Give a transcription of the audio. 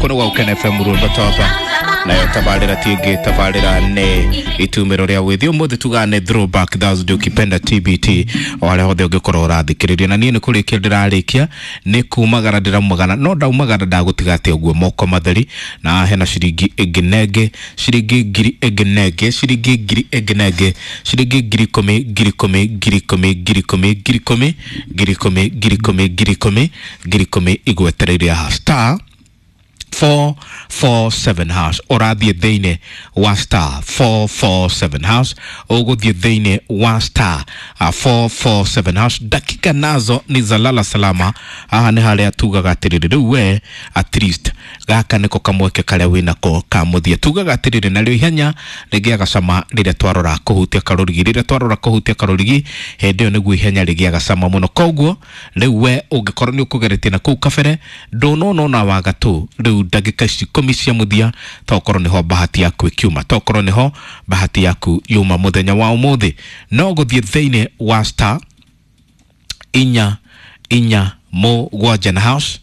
Kono wa ukene FM Rundo topa na yo tabalira tige tabalira ne itumero ria withi umuthi tugane throwback those do kipenda TBT wale hothe ungikoro rathikiriria na nie nikurikia ndirarikia ni kumagara ndiramagana no ndaumagara ndagutigate uguo moko matheri na hena shiringi egenege shiringi ngiri egenege shiringi ngiri egenege shiringi ngiri kumi igwetereria star 447 house orathie theine wa star 447 house oguthie theine wa star 447 house dakika nazo ni zalala salama ni hali atugaga atiriri we at least gaka niko kamweke kale wina ko kamuthie tugaga atiriri na rio ihenya rigiaga sama rire twarora kuhutia karorigi hende niguo ihenya rigiaga sama muno koguo riwe ungikorwo ni ukugeretie na ku kabere ndono na wagatu riu ndagika ikumi cia muthia tokorwo niho bahati yaku ikiuma tokorwo niho bahati yaku yuma muthenya wa umuthi no guthie theine wa star inya mo gwajana house